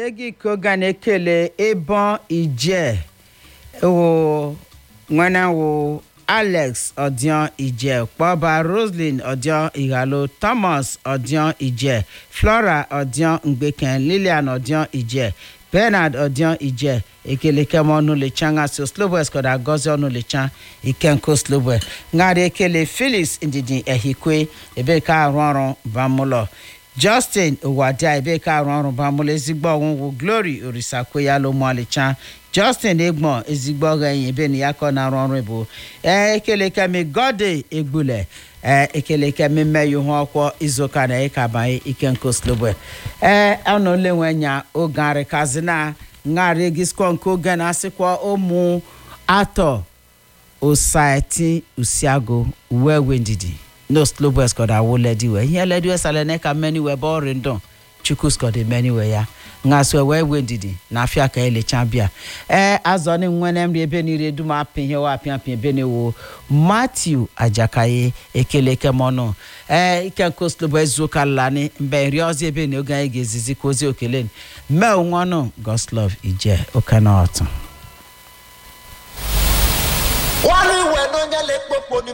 egi koga na-ekele ebon ije wo nwana wo Alex Odion Ije, Boba Roslyn Odion Igalo, Thomas Odion Ije, Flora Odion Ngbeken, Lilian Odion Ije, Bernard Odion Ije, ekele kemonu lechanga so slobo eskoda gozi onu lechan ikenko slobo ngade ekele Felix Ndidi Ehikwe ebe ka arụ bamulo Justin Owadia ebe ka arụ bamulo ezigbo onwu Glory Orisakwe ya lo mo lechan Justin Egbon ezigbo ganyin ebe ni yakọ na arụ ebo ekele kemi Gode Egbule ekele kemi meyu ho akwo izoka na ikabai ikenko slobo ono lenwenya ogare kazina ngare gisko nko gana asikwa omu ato Osaiti Usiago wewe ndidi no slow boys got a wo ledi we here ledi we salene ka many we boring don chukus got many we ya ngaso wewe ndidi na afia ka ele chambia azoni nwenem de ebe ni redu ma pin he wa pin ebe ni wo Matthew Ajakaye ekele kemono ikenko slow boys zokalani mbe riozi ebe ni ogan egezizi kozi okelen me onwono God's love ije okana otun wali we no nyale popo ni